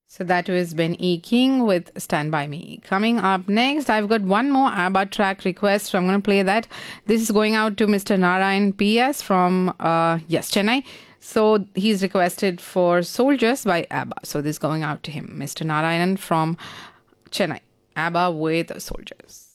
So that was Ben E. King with Stand By Me. Coming up next, I've got one more ABBA track request. So I'm going to play that. This is going out to Mr. Narayan P.S. from, Chennai. So he's requested for Soldiers by ABBA. So this is going out to him, Mr. Narayan from Chennai. ABBA with Soldiers.